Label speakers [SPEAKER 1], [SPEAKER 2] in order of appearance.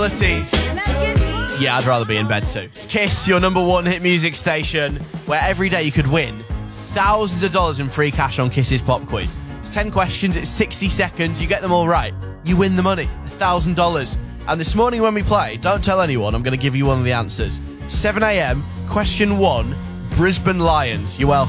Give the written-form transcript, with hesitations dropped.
[SPEAKER 1] Yeah, I'd rather be in bed too. It's Kiss, your number one hit music station, where every day you could win thousands of dollars in free cash on Kiss's Pop Quiz. It's 10 questions, it's 60 seconds, you get them all right, you win the money, $1,000. And this morning when we play, don't tell anyone, I'm going to give you one of the answers. 7 a.m, question 1, Brisbane Lions. You're welcome.